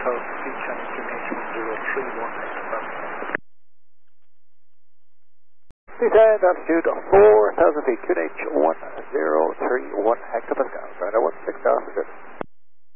speed Chinese QNH 1031 hectopascal. Descend altitude 4,000 feet, QNH 1031 hectopascal.